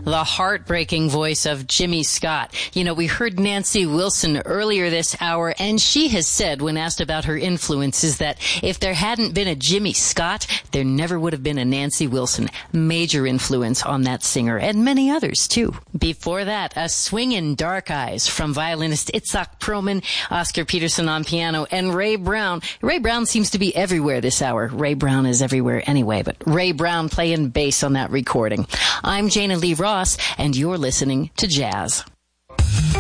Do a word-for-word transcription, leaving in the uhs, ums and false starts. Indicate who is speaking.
Speaker 1: the heartbreaking voice of Jimmy Scott. You know, we heard Nancy Wilson earlier this hour, and she has said, when asked about her influences, that if there hadn't been a Jimmy Scott, there never would have been a Nancy Wilson. Major influence on that singer, and many others, too. Before that, a swingin' Dark Eyes from violinist Itzhak Perlman, Oscar Peterson on piano, and Ray Brown. Ray Brown seems to be everywhere this hour. Ray Brown is everywhere anyway, but Ray Brown playing bass on that recording. I'm Jana Lee Ross, and you're listening to Jazz.